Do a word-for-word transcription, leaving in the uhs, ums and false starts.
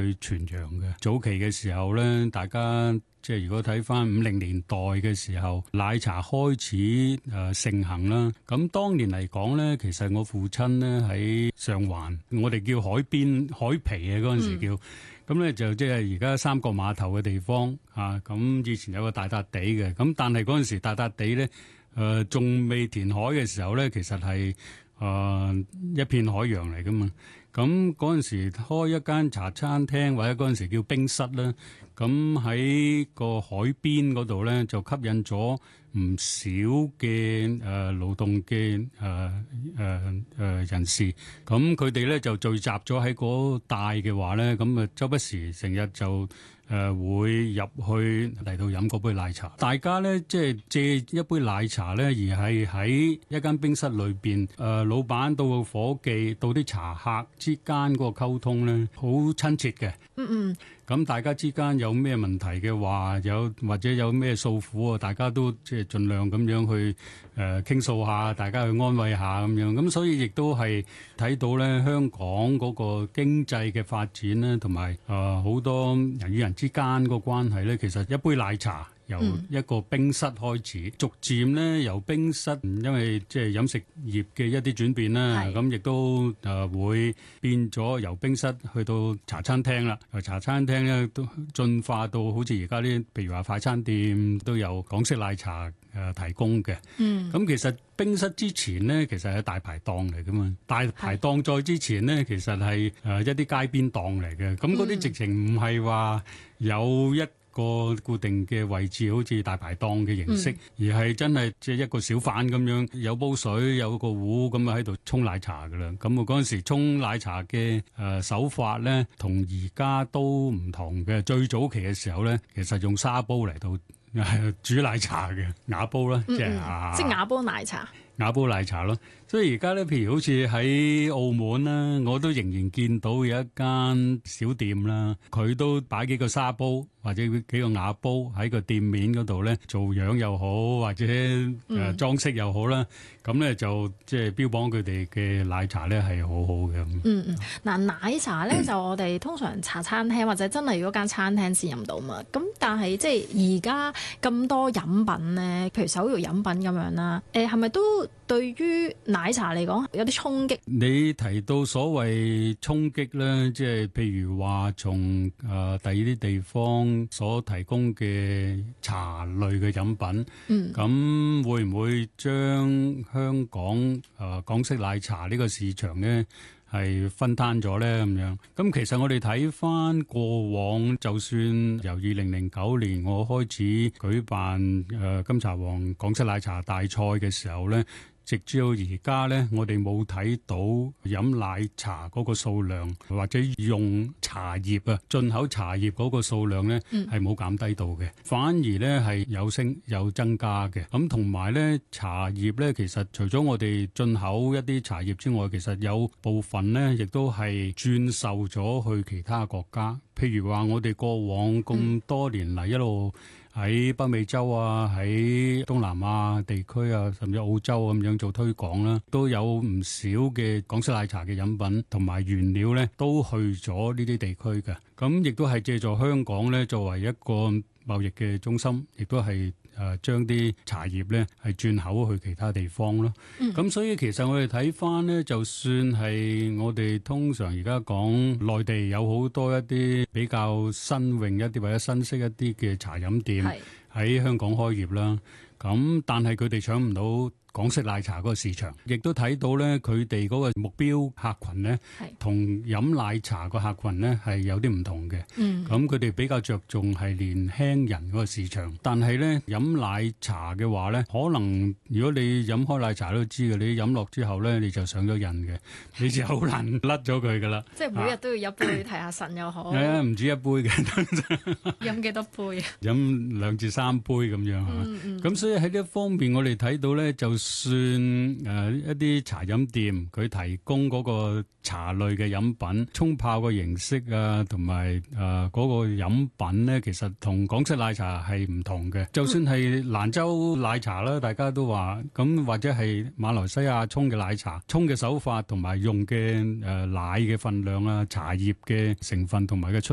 傳揚嘅。早期嘅時候咧，大家即係如果睇翻五零年代嘅時候，奶茶開始誒、呃、盛行啦。咁當年嚟講咧，其實我父親咧喺上環，我哋叫海邊海皮啊，嗰陣時叫，咁咧、嗯、就即係而家三角碼頭嘅地方啊。咁以前有個大笪地嘅，咁但係嗰陣時大笪地咧，誒、呃、仲未填海嘅時候咧，其實係誒、呃、一片海洋嚟噶嘛。咁嗰陣時開一間茶餐廳，或者嗰陣時叫冰室啦。咁喺個海邊嗰度咧，就吸引咗唔少嘅誒勞動嘅誒誒誒人士。咁佢哋咧就聚集咗喺嗰帶嘅話咧，咁啊周不時成日就誒、呃、會入去嚟到飲嗰杯奶茶。大家咧即係借一杯奶茶咧，而係喺一間冰室裏邊，誒、呃、老闆到個夥計到啲茶客之間嗰個溝通咧，好親切嘅。 嗯嗯。 咁大家之間有咩問題嘅話，有或者有咩訴苦啊，大家都即係盡量咁樣去誒傾訴下，大家去安慰下咁樣。咁所以亦都係睇到咧，香港嗰個經濟嘅發展咧，同埋誒好多人與人之間個關係咧，其實一杯奶茶由一個冰室開始，嗯、逐漸咧由冰室，因為即係飲食業嘅一啲轉變啦，咁亦是都誒、呃、會變咗由冰室去到茶餐廳啦。由茶餐廳咧都進化到好似而家啲，譬如話快餐店都有港式奶茶誒、呃、提供嘅。嗯，咁其實冰室之前呢，其實係大排檔嚟噶嘛。大排檔再之前呢，其實係誒一啲街邊檔嚟嘅。咁嗰啲直情唔係話有一個固定嘅位置，好似大排檔嘅形式，嗯、而係真係即係一個小販咁樣，有煲水，有個壺咁啊喺度沖奶茶噶啦。咁我嗰陣時沖奶茶嘅誒、呃、手法咧，同而家都唔同嘅。最早期嘅時候咧，其實用砂煲嚟到煮奶茶嘅瓦煲啦，即係啊， 即係瓦煲奶茶。 瓦煲奶茶咯，所以而家咧，譬如好似喺澳門啦，我都仍然見到有一間小店啦，佢都擺幾個沙煲或者幾個瓦煲喺個店面嗰度咧，做樣又好，或者誒、呃、裝飾又好啦，咁咧、嗯、就即係標榜佢哋嘅奶茶咧係好好嘅。 嗯嗯，嗱奶茶咧就我哋通常茶餐廳或者真係如果間餐廳先飲到嘛，咁但係即係而家咁多飲品咧，譬如手搖飲品咁樣啦，誒係咪都對於奶茶嚟講有啲衝擊？你提到所謂衝擊咧，即係譬如話從誒第二啲地方所提供嘅茶類嘅飲品，嗯，咁會唔會將香港誒、呃、港式奶茶呢個市場咧係分攤咗咧？咁樣，咁其實我哋睇翻過往，就算由二零零九年我開始舉辦誒、呃、金茶王港式奶茶大賽嘅時候咧，直至到而家咧，我哋冇睇到飲奶茶嗰個數量，或者用茶葉啊，進口茶葉嗰個數量咧，係冇減低到嘅，反而咧係有升有增加嘅。咁同埋咧，茶葉咧，其實除咗我哋進口一啲茶葉之外，其實有部分咧，亦都係轉售咗去其他國家。譬如話，我哋過往咁多年嚟一路喺北美洲啊，喺東南亞地區啊，甚至澳洲咁樣做推廣啦，都有唔少嘅港式奶茶嘅飲品同埋原料咧，都去咗呢啲地區嘅。咁亦都係借助香港咧作為一個貿易嘅中心，亦都係誒將啲茶葉咧係轉口去其他地方咯。咁、嗯、所以其實我哋睇翻咧，就算係我哋通常而家講內地有好多一啲比較新穎一啲或者新式一啲嘅茶飲店喺香港開業啦。咁但係佢哋搶唔到港式奶茶嗰個市場，亦都睇到咧，佢哋嗰個目標客群咧，同飲奶茶個客群咧係有啲唔同嘅。嗯，咁佢哋比較着重係年輕人嗰個市場，但係咧飲奶茶嘅話咧，可能如果你飲開奶茶都知嘅，你飲落之後咧，你就上咗癮嘅，你就好難甩咗佢噶啦。即係每日都要一杯提下神又好。係啊，唔止一杯嘅。飲幾多杯啊？飲兩至三杯咁樣嚇。嗯嗯。咁所以喺呢一方面，我哋睇到咧就。算誒、呃、一啲茶飲店，佢提供嗰個茶類嘅飲品沖泡嘅形式啊，同埋誒嗰個飲品咧，其實同港式奶茶係唔同嘅。就算係蘭州奶茶啦，大家都話咁，或者係馬來西亞沖嘅奶茶，沖嘅手法同埋用嘅誒、呃、奶嘅分量啊，茶葉嘅成分同埋嘅出